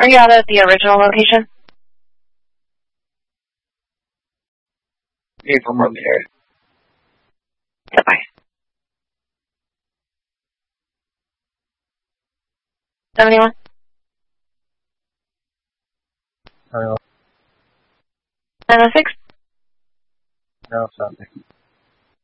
Are you out at the original location? April more there. Goodbye. 71? Hello. 906? No, something.